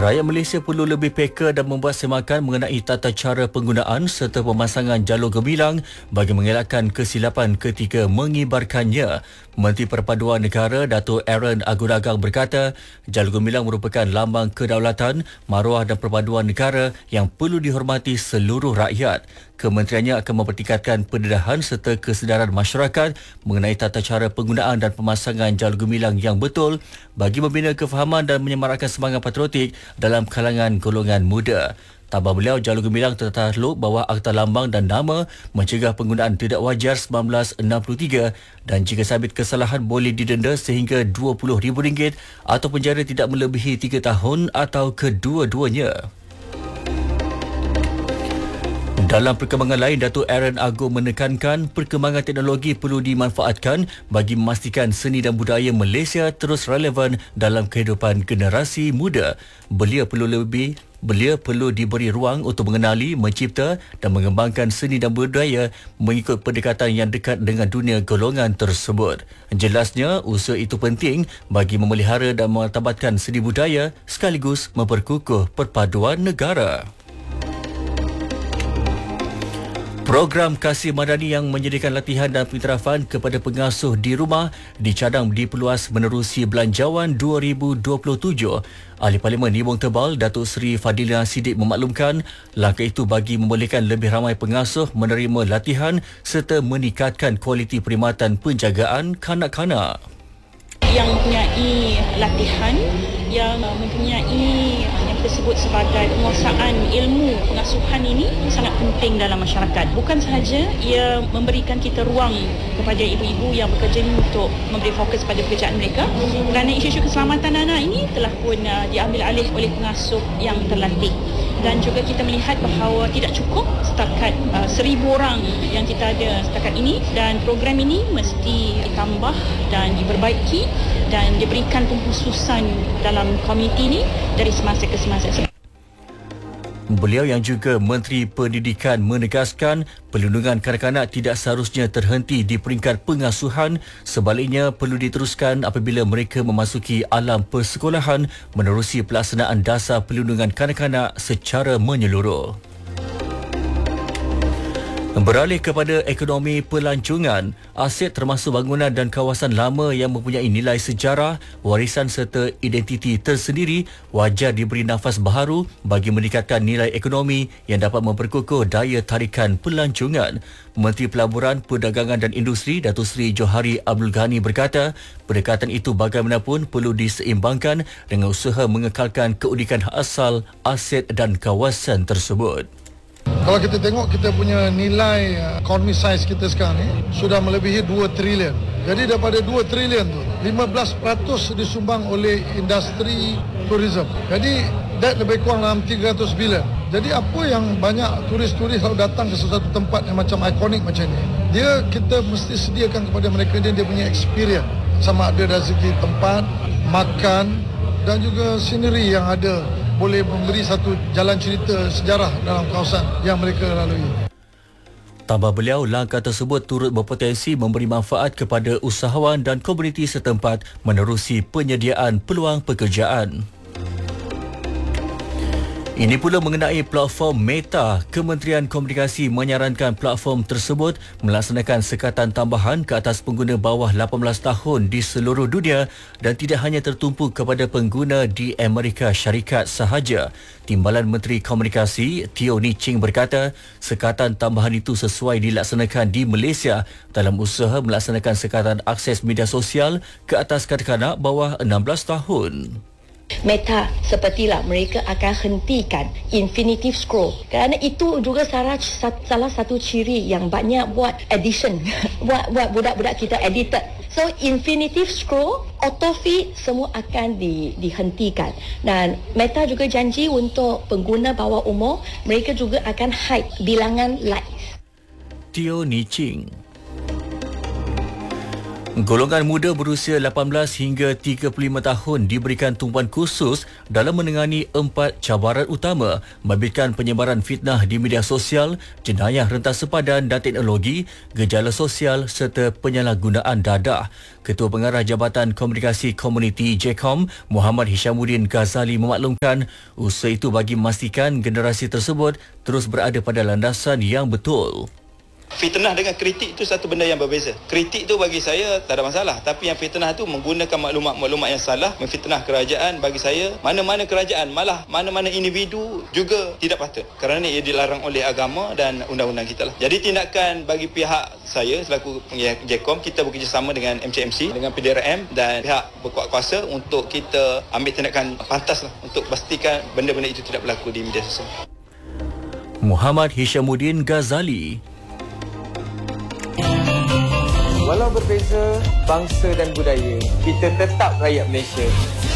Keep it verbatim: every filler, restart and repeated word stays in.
Rakyat Malaysia perlu lebih peka dan membuat semakan mengenai tata cara penggunaan serta pemasangan jalur gemilang bagi mengelakkan kesilapan ketika mengibarkannya. Menteri Perpaduan Negara Dato' Aaron Agunagang berkata, jalur gemilang merupakan lambang kedaulatan, maruah dan perpaduan negara yang perlu dihormati seluruh rakyat. Kementeriannya akan mempertingkatkan pendedahan serta kesedaran masyarakat mengenai tata cara penggunaan dan pemasangan jalur gemilang yang betul bagi membina kefahaman dan menyemarakkan semangat patriotik dalam kalangan golongan muda. Tambah beliau, jalur gemilang tertakluk bawah Akta Lambang dan Nama Mencegah Penggunaan Tidak Wajar seribu sembilan ratus enam puluh tiga dan jika sabit kesalahan boleh didenda sehingga dua puluh ribu ringgit atau penjara tidak melebihi tiga tahun atau kedua-duanya. Dalam perkembangan lain, Dato' Aaron Agung menekankan perkembangan teknologi perlu dimanfaatkan bagi memastikan seni dan budaya Malaysia terus relevan dalam kehidupan generasi muda. Beliau perlu lebih Belia perlu diberi ruang untuk mengenali, mencipta dan mengembangkan seni dan budaya mengikut pendekatan yang dekat dengan dunia golongan tersebut. Jelasnya, usaha itu penting bagi memelihara dan memartabatkan seni budaya sekaligus memperkukuh perpaduan negara. Program Kasih Madani yang menyediakan latihan dan pengiktirafan kepada pengasuh di rumah dicadang diperluas menerusi Belanjawan dua ribu dua puluh tujuh. Ahli Parlimen Nibong Tebal, Datuk Seri Fadilina Siddiq memaklumkan langkah itu bagi membolehkan lebih ramai pengasuh menerima latihan serta meningkatkan kualiti perkhidmatan penjagaan kanak-kanak. Yang mempunyai latihan, yang mempunyai yang kita sebut sebagai penguasaan ilmu pengasuhan ini sangat penting dalam masyarakat. Bukan sahaja ia memberikan kita ruang kepada ibu-ibu yang bekerja ini untuk memberi fokus pada pekerjaan mereka, kerana isu-isu keselamatan anak ini telah pun uh, diambil alih oleh pengasuh yang terlatih. Dan juga kita melihat bahawa tidak cukup setakat uh, seribu orang yang kita ada setakat ini, dan program ini mesti ditambah dan diperbaiki dan diberikan pengkhususan dalam komuniti ini dari semasa ke semasa. Beliau yang juga Menteri Pendidikan menegaskan perlindungan kanak-kanak tidak seharusnya terhenti di peringkat pengasuhan, sebaliknya perlu diteruskan apabila mereka memasuki alam persekolahan menerusi pelaksanaan dasar perlindungan kanak-kanak secara menyeluruh. Beralih kepada ekonomi pelancongan, aset termasuk bangunan dan kawasan lama yang mempunyai nilai sejarah, warisan serta identiti tersendiri wajar diberi nafas baharu bagi meningkatkan nilai ekonomi yang dapat memperkukuh daya tarikan pelancongan. Menteri Pelaburan, Perdagangan dan Industri Datuk Seri Johari Abdul Ghani berkata, pendekatan itu bagaimanapun perlu diseimbangkan dengan usaha mengekalkan keunikan asal aset dan kawasan tersebut. Kalau kita tengok kita punya nilai uh, economy size kita sekarang ni sudah melebihi dua trilion. Jadi daripada dua trilion tu, lima belas peratus disumbang oleh industri tourism. Jadi that lebih kurang dalam tiga ratus bilion. Jadi apa yang banyak turis-turis kalau datang ke sesuatu tempat yang macam ikonik macam ni, dia kita mesti sediakan kepada mereka dia, dia punya experience. Sama ada dari segi tempat, makan dan juga scenery yang ada, boleh memberi satu jalan cerita sejarah dalam kawasan yang mereka lalui. Tambah beliau, langkah tersebut turut berpotensi memberi manfaat kepada usahawan dan komuniti setempat menerusi penyediaan peluang pekerjaan. Ini pula mengenai platform Meta. Kementerian Komunikasi menyarankan platform tersebut melaksanakan sekatan tambahan ke atas pengguna bawah lapan belas tahun di seluruh dunia dan tidak hanya tertumpu kepada pengguna di Amerika Syarikat sahaja. Timbalan Menteri Komunikasi Teo Ni Ching berkata, sekatan tambahan itu sesuai dilaksanakan di Malaysia dalam usaha melaksanakan sekatan akses media sosial ke atas kanak-kanak bawah enam belas tahun. Meta sepertilah mereka akan hentikan infinitive scroll, kerana itu juga salah, salah satu ciri yang banyak buat edition buat, buat budak-budak kita edited. So infinitive scroll, auto feed semua akan di, dihentikan. Dan Meta juga janji untuk pengguna bawah umur, mereka juga akan hide bilangan likes. Teo Ni Ching. Golongan muda berusia lapan belas hingga tiga puluh lima tahun diberikan tumpuan khusus dalam menangani empat cabaran utama, membabitkan penyebaran fitnah di media sosial, jenayah rentas sepadan dan teknologi, gejala sosial serta penyalahgunaan dadah. Ketua Pengarah Jabatan Komunikasi Komuniti J C O M, Muhammad Hishamuddin Ghazali memaklumkan usaha itu bagi memastikan generasi tersebut terus berada pada landasan yang betul. Fitnah dengan kritik itu satu benda yang berbeza. Kritik tu bagi saya tak ada masalah, tapi yang fitnah tu menggunakan maklumat-maklumat yang salah, memfitnah kerajaan, bagi saya mana-mana kerajaan, malah mana-mana individu juga tidak patut, kerana ia dilarang oleh agama dan undang-undang kita lah. Jadi tindakan bagi pihak saya selaku pengiat J C O M, kita bekerjasama dengan M C M C, dengan P D R M dan pihak berkuat kuasa untuk kita ambil tindakan pantas lah untuk pastikan benda-benda itu tidak berlaku di media sosial. Muhammad Hishamuddin Ghazali. Walau berbeza bangsa dan budaya, kita tetap rakyat Malaysia.